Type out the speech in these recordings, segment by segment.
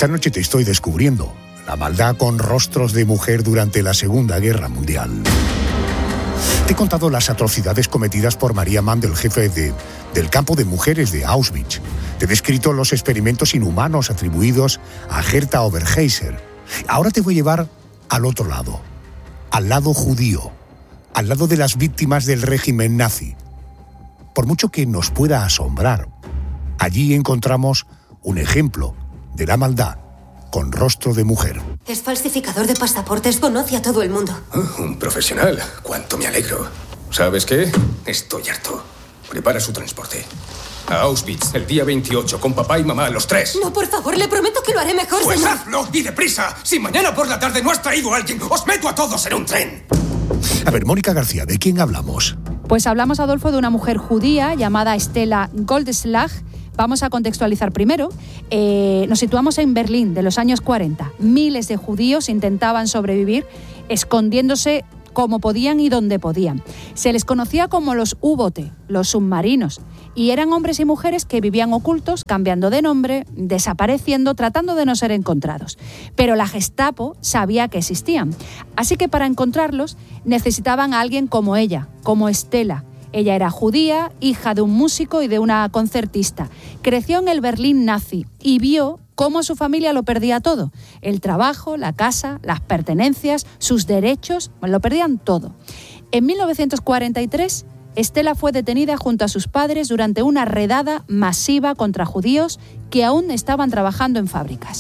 Esta noche te estoy descubriendo la maldad con rostros de mujer durante la Segunda Guerra Mundial. Te he contado las atrocidades cometidas por Maria Mann, el jefe del campo de mujeres de Auschwitz. Te he descrito los experimentos inhumanos atribuidos a Herta Oberheiser. Ahora te voy a llevar al otro lado, al lado judío, al lado de las víctimas del régimen nazi. Por mucho que nos pueda asombrar, allí encontramos un ejemplo de la maldad con rostro de mujer. Es falsificador de pasaportes, conoce a todo el mundo. Un profesional. Cuánto me alegro. ¿Sabes qué? Estoy harto. Prepara su transporte. A Auschwitz, el día 28, con papá y mamá, los tres. No, por favor, le prometo que lo haré mejor, Pues señor. hazlo, y deprisa. Si mañana por la tarde no has traído a alguien, os meto a todos en un tren. A ver, Mónica García, ¿de quién hablamos? Pues hablamos, Adolfo, de una mujer judía llamada Stella Goldschlag. Vamos a contextualizar primero. Nos situamos en Berlín de los años 40. Miles de judíos intentaban sobrevivir escondiéndose como podían y donde podían. Se les conocía como los U-Boote, los submarinos, y eran hombres y mujeres que vivían ocultos, cambiando de nombre, desapareciendo, tratando de no ser encontrados. Pero la Gestapo sabía que existían, así que para encontrarlos necesitaban a alguien como ella, como Stella. Ella era judía, hija de un músico y de una concertista. Creció en el Berlín nazi y vio cómo su familia lo perdía todo. El trabajo, la casa, las pertenencias, sus derechos, lo perdían todo. En 1943, Stella fue detenida junto a sus padres durante una redada masiva contra judíos que aún estaban trabajando en fábricas.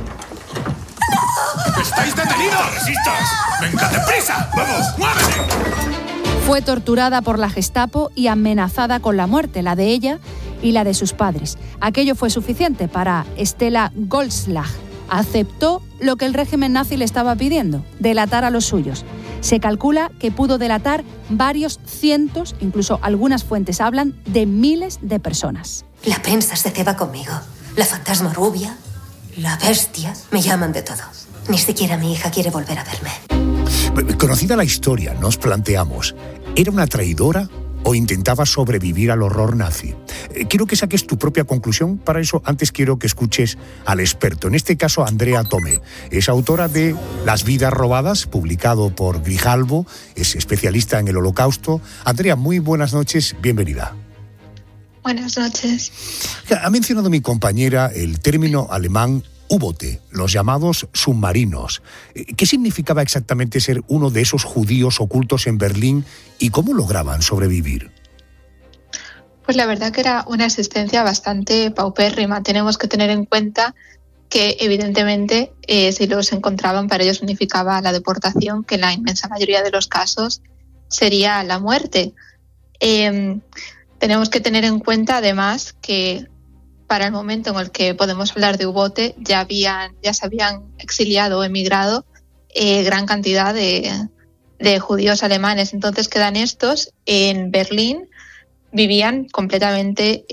¡Estáis detenidos! ¡No resistas! ¡Venga, deprisa! ¡Vamos, muévete! Fue torturada por la Gestapo y amenazada con la muerte, la de ella y la de sus padres. Aquello fue suficiente para Stella Goldschlag. Aceptó lo que el régimen nazi le estaba pidiendo, delatar a los suyos. Se calcula que pudo delatar varios cientos, incluso algunas fuentes hablan de miles de personas. La prensa se ceba conmigo. La fantasma rubia, la bestia, me llaman de todo. Ni siquiera mi hija quiere volver a verme. Conocida la historia, nos planteamos, ¿era una traidora o intentaba sobrevivir al horror nazi? Quiero que saques tu propia conclusión. Para eso, antes quiero que escuches al experto, en este caso Andrea Tomé. Es autora de Las vidas robadas, publicado por Grijalbo, es especialista en el Holocausto. Andrea, muy buenas noches, bienvenida. Buenas noches. Ha mencionado mi compañera el término alemán U-Boote, los llamados submarinos. ¿Qué significaba exactamente ser uno de esos judíos ocultos en Berlín y cómo lograban sobrevivir? Pues la verdad que era una existencia bastante paupérrima. Tenemos que tener en cuenta que evidentemente si los encontraban para ellos significaba la deportación, que en la inmensa mayoría de los casos sería la muerte. Tenemos que tener en cuenta además que para el momento en el que podemos hablar de U-Boote ya se habían exiliado o emigrado gran cantidad de judíos alemanes. Entonces quedan estos en Berlín, vivían completamente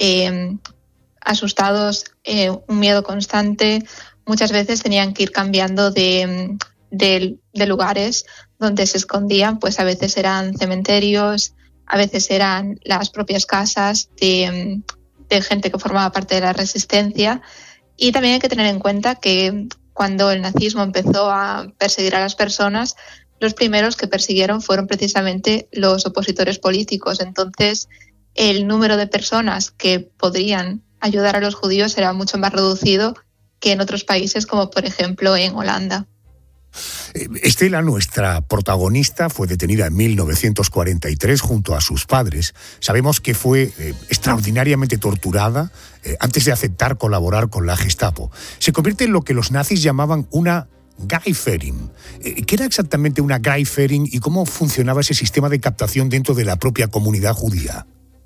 asustados, un miedo constante. Muchas veces tenían que ir cambiando de lugares donde se escondían, pues a veces eran cementerios, a veces eran las propias casas de gente que formaba parte de la resistencia. Y también hay que tener en cuenta que cuando el nazismo empezó a perseguir a las personas, los primeros que persiguieron fueron precisamente los opositores políticos. Entonces, el número de personas que podrían ayudar a los judíos era mucho más reducido que en otros países, como por ejemplo en Holanda. Stella, nuestra protagonista, fue detenida en 1943 junto a sus padres. Sabemos que fue extraordinariamente torturada antes de aceptar colaborar con la Gestapo. Se convierte en lo que los nazis llamaban una Geiferin. ¿Qué era exactamente una Geiferin y cómo funcionaba ese sistema de captación dentro de la propia comunidad judía?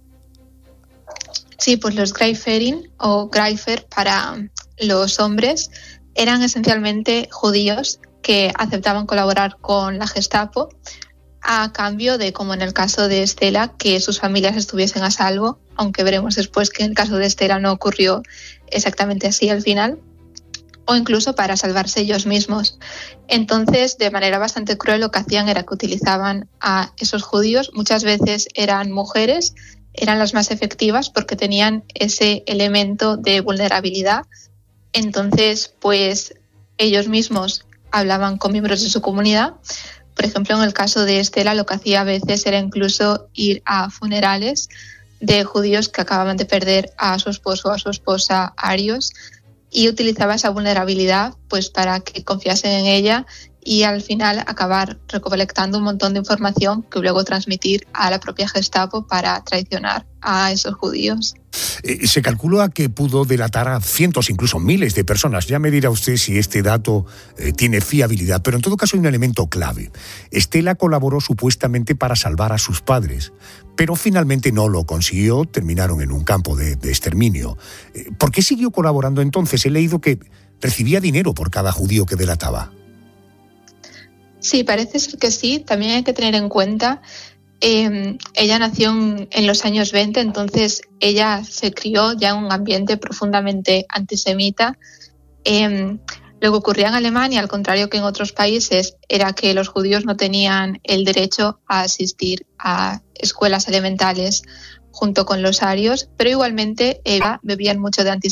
Sí, pues los Geiferin o Greifer para los hombres eran esencialmente judíos que aceptaban colaborar con la Gestapo a cambio de, como en el caso de Stella, que sus familias estuviesen a salvo, aunque veremos después que en el caso de Stella no ocurrió exactamente así al final, o incluso para salvarse ellos mismos. Entonces, de manera bastante cruel, lo que hacían era que utilizaban a esos judíos, muchas veces eran mujeres, eran las más efectivas porque tenían ese elemento de vulnerabilidad Entonces, pues ellos mismos hablaban con miembros de su comunidad. Por ejemplo, en el caso de Estela, lo que hacía a veces era incluso ir a funerales de judíos que acababan de perder a su esposo o a su esposa arios, y utilizaba esa vulnerabilidad pues para que confiasen en ella y al final acabar recolectando un montón de información que luego transmitir a la propia Gestapo para traicionar a esos judíos. Se calcula que pudo delatar a cientos, incluso miles de personas. Ya me dirá usted si este dato tiene fiabilidad, pero en todo caso hay un elemento clave. Estela colaboró supuestamente para salvar a sus padres, pero finalmente no lo consiguió, terminaron en un campo de exterminio. ¿Por qué siguió colaborando entonces? He leído que recibía dinero por cada judío que delataba. Sí, parece ser que sí. También hay que tener en cuenta, ella nació en los años 20, entonces ella se crió ya en un ambiente profundamente antisemita. Lo que ocurría en Alemania, al contrario que en otros países, era que los judíos no tenían el derecho a asistir a escuelas elementales junto con los arios, pero igualmente bebían mucho de antisemitismo.